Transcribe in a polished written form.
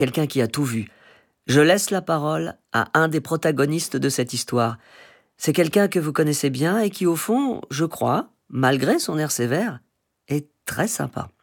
quelqu'un qui a tout vu. Je laisse la parole à un des protagonistes de cette histoire. C'est quelqu'un que vous connaissez bien et qui, au fond, je crois, malgré son air sévère, est très sympa.